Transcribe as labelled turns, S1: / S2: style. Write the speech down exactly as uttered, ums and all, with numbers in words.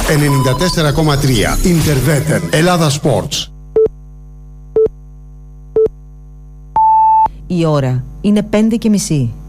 S1: ενενήντα τέσσερα κόμμα τρία Ιντερβέτεν Ελλάδα Sports.
S2: Η ώρα είναι πέντε και μισή.